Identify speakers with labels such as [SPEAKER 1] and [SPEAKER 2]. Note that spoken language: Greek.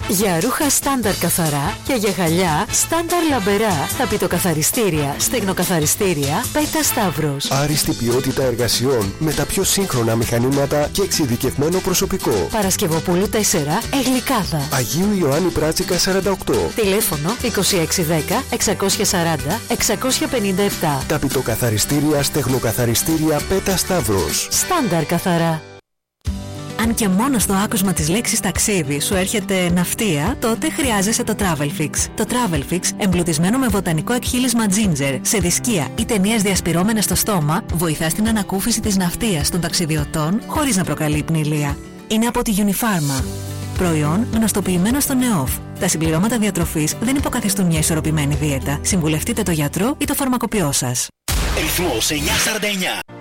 [SPEAKER 1] Για ρούχα στάνταρ καθαρά και για γυαλιά στάνταρ λαμπερά. Ταπητοκαθαριστήρια, στεγνοκαθαριστήρια, Πέτα Σταύρος.
[SPEAKER 2] Άριστη ποιότητα εργασιών με τα πιο σύγχρονα μηχανήματα και εξειδικευμένο προσωπικό.
[SPEAKER 1] Παρασκευοπούλου 4, Εγλικάδα.
[SPEAKER 2] Αγίου Ιωάννη Πράτσικα 48.
[SPEAKER 1] Τηλέφωνο 2610 640 657.
[SPEAKER 2] Ταπητοκαθαριστήρια, στεγνοκαθαριστήρια, Πέτα Σταύρος.
[SPEAKER 1] Στάνταρ καθαρά. Αν και μόνο στο άκουσμα της λέξης ταξίδι σου έρχεται ναυτία, τότε χρειάζεσαι το Travelfix. Το Travelfix, εμπλουτισμένο με βοτανικό εκχύλισμα ginger, σε δισκία ή ταινίες διασπυρώμενες στο στόμα, βοηθά στην ανακούφιση της ναυτίας των ταξιδιωτών χωρίς να προκαλεί πνηλία. Είναι από τη Unifarma. Προϊόν γνωστοποιημένο στο ΝΕΟΦ. Τα συμπληρώματα διατροφής δεν υποκαθιστούν μια ισορροπημένη δίαιτα. Συμβουλευτείτε το γιατρό ή το φαρμακοποιό σας.
[SPEAKER 3] Ρυθμός 949.